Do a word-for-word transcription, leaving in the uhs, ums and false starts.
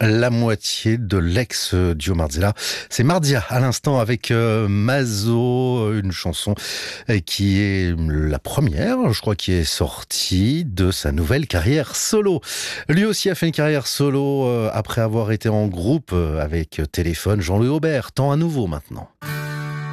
la moitié de l'ex-duo Marzella. C'est Marzia à l'instant avec euh, Mazo, une chanson euh, qui est la première, je crois, qui est sortie de sa nouvelle carrière solo. Lui aussi a fait une carrière solo euh, après avoir été en groupe euh, avec Téléphone, Jean-Louis Aubert, temps à nouveau maintenant.